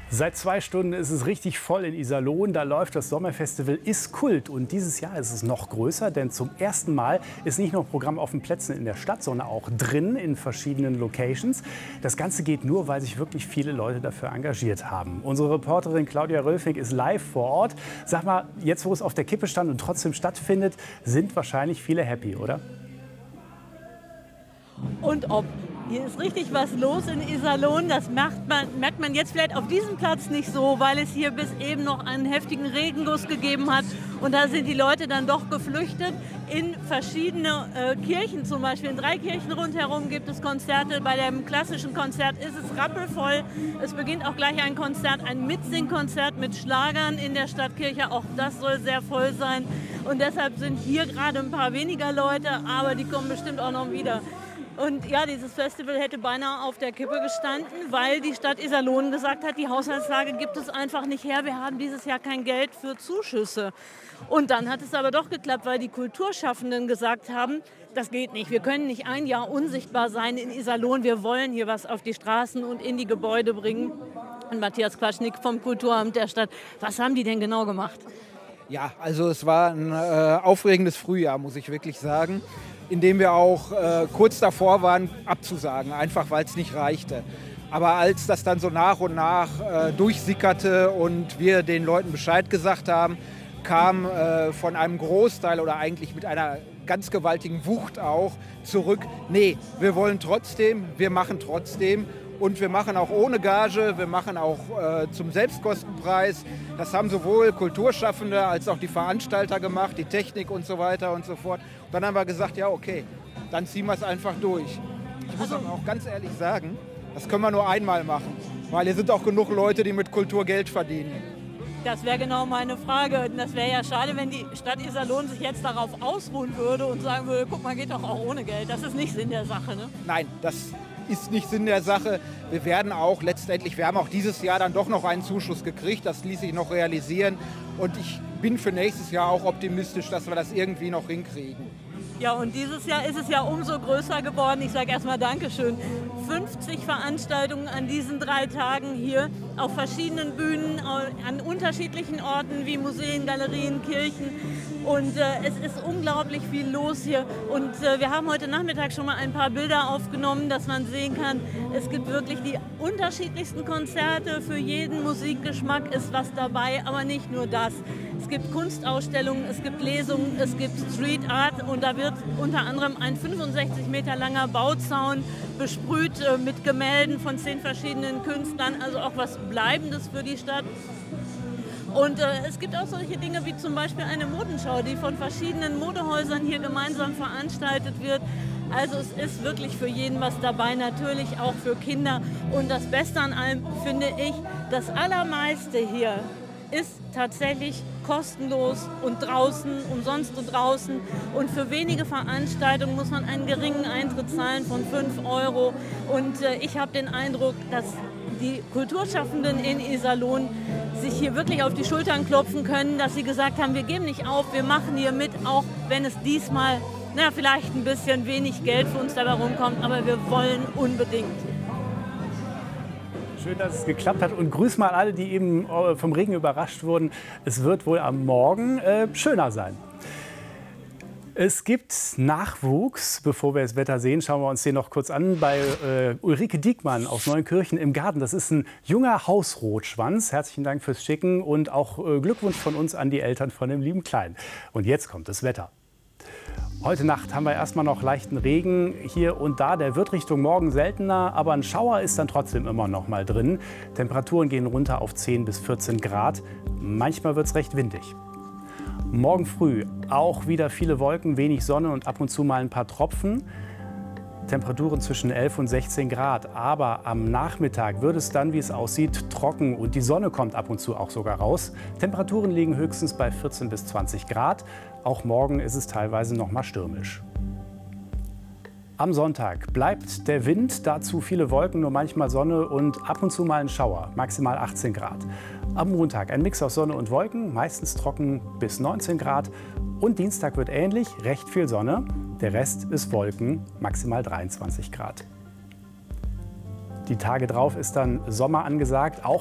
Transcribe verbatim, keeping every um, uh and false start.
Seit zwei Stunden ist es richtig voll in Iserlohn. Da läuft das Sommerfestival Ist Kult. Und dieses Jahr ist es noch größer, denn zum ersten Mal ist nicht nur ein Programm auf den Plätzen in der Stadt, sondern auch drin in verschiedenen Locations. Das Ganze geht nur, weil sich wirklich viele Leute dafür engagiert haben. Unsere Reporterin Claudia Rölfing ist live vor Ort. Sag mal, jetzt wo es auf der Kippe stand und trotzdem stattfindet, sind wahrscheinlich viele happy, oder? Und ob. Hier ist richtig was los in Iserlohn. Das merkt man, merkt man jetzt vielleicht auf diesem Platz nicht so, weil es hier bis eben noch einen heftigen Regenguss gegeben hat. Und da sind die Leute dann doch geflüchtet in verschiedene äh, Kirchen. Zum Beispiel in drei Kirchen rundherum gibt es Konzerte. Bei dem klassischen Konzert ist es rappelvoll. Es beginnt auch gleich ein Konzert, ein Mitsingkonzert mit Schlagern in der Stadtkirche. Auch das soll sehr voll sein. Und deshalb sind hier gerade ein paar weniger Leute, aber die kommen bestimmt auch noch wieder. Und ja, dieses Festival hätte beinahe auf der Kippe gestanden, weil die Stadt Iserlohn gesagt hat, die Haushaltslage gibt es einfach nicht her. Wir haben dieses Jahr kein Geld für Zuschüsse. Und dann hat es aber doch geklappt, weil die Kulturschaffenden gesagt haben, das geht nicht. Wir können nicht ein Jahr unsichtbar sein in Iserlohn. Wir wollen hier was auf die Straßen und in die Gebäude bringen. Und Matthias Quaschnik vom Kulturamt der Stadt, was haben die denn genau gemacht? Ja, also es war ein äh, aufregendes Frühjahr, muss ich wirklich sagen, in dem wir auch äh, kurz davor waren, abzusagen, einfach weil es nicht reichte. Aber als das dann so nach und nach äh, durchsickerte und wir den Leuten Bescheid gesagt haben, kam äh, von einem Großteil oder eigentlich mit einer ganz gewaltigen Wucht auch zurück, nee, wir wollen trotzdem, wir machen trotzdem. Und wir machen auch ohne Gage, wir machen auch äh, zum Selbstkostenpreis. Das haben sowohl Kulturschaffende als auch die Veranstalter gemacht, die Technik und so weiter und so fort. Und dann haben wir gesagt, ja okay, dann ziehen wir es einfach durch. Ich muss aber auch ganz ehrlich sagen, das können wir nur einmal machen, weil hier sind auch genug Leute, die mit Kultur Geld verdienen. Das wäre genau meine Frage. Das wäre ja schade, wenn die Stadt Iserlohn sich jetzt darauf ausruhen würde und sagen würde, guck mal, geht doch auch ohne Geld. Das ist nicht Sinn der Sache, ne? Nein, das ist nicht Sinn der Sache. Wir werden auch letztendlich, wir haben auch dieses Jahr dann doch noch einen Zuschuss gekriegt, das ließ sich noch realisieren und ich bin für nächstes Jahr auch optimistisch, dass wir das irgendwie noch hinkriegen. Ja, und dieses Jahr ist es ja umso größer geworden. Ich sage erstmal Dankeschön. fünfzig Veranstaltungen an diesen drei Tagen hier auf verschiedenen Bühnen, an unterschiedlichen Orten wie Museen, Galerien, Kirchen. Und äh, es ist unglaublich viel los hier. Und äh, wir haben heute Nachmittag schon mal ein paar Bilder aufgenommen, dass man sehen kann, es gibt wirklich die unterschiedlichsten Konzerte. Für jeden Musikgeschmack ist was dabei, aber nicht nur das. Es gibt Kunstausstellungen, es gibt Lesungen, es gibt Street Art und da wird unter anderem ein fünfundsechzig Meter langer Bauzaun besprüht äh, mit Gemälden von zehn verschiedenen Künstlern, also auch was Bleibendes für die Stadt. Und äh, es gibt auch solche Dinge wie zum Beispiel eine Modenschau, die von verschiedenen Modehäusern hier gemeinsam veranstaltet wird. Also es ist wirklich für jeden was dabei, natürlich auch für Kinder. Und das Beste an allem finde ich, das Allermeiste hier ist tatsächlich kostenlos und draußen, umsonst und draußen. Und für wenige Veranstaltungen muss man einen geringen Eintritt zahlen von fünf Euro. Und äh, ich habe den Eindruck, dass die Kulturschaffenden in Iserlohn sich hier wirklich auf die Schultern klopfen können, dass sie gesagt haben, wir geben nicht auf, wir machen hier mit, auch wenn es diesmal na, vielleicht ein bisschen wenig Geld für uns dabei rumkommt, aber wir wollen unbedingt. Schön, dass es geklappt hat und grüß mal alle, die eben vom Regen überrascht wurden. Es wird wohl am Morgen äh, schöner sein. Es gibt Nachwuchs. Bevor wir das Wetter sehen, schauen wir uns den noch kurz an bei äh, Ulrike Diekmann aus Neunkirchen im Garten. Das ist ein junger Hausrotschwanz. Herzlichen Dank fürs Schicken und auch äh, Glückwunsch von uns an die Eltern von dem lieben Kleinen. Und jetzt kommt das Wetter. Heute Nacht haben wir erstmal noch leichten Regen hier und da. Der wird Richtung Morgen seltener, aber ein Schauer ist dann trotzdem immer noch mal drin. Temperaturen gehen runter auf zehn bis vierzehn Grad. Manchmal wird es recht windig. Morgen früh auch wieder viele Wolken, wenig Sonne und ab und zu mal ein paar Tropfen. Temperaturen zwischen elf und sechzehn Grad. Aber am Nachmittag wird es dann, wie es aussieht, trocken und die Sonne kommt ab und zu auch sogar raus. Temperaturen liegen höchstens bei vierzehn bis zwanzig Grad. Auch morgen ist es teilweise noch mal stürmisch. Am Sonntag bleibt der Wind, dazu viele Wolken, nur manchmal Sonne und ab und zu mal ein Schauer, maximal achtzehn Grad. Am Montag ein Mix aus Sonne und Wolken, meistens trocken bis neunzehn Grad. Und Dienstag wird ähnlich, recht viel Sonne. Der Rest ist Wolken, maximal dreiundzwanzig Grad. Die Tage drauf ist dann Sommer angesagt, auch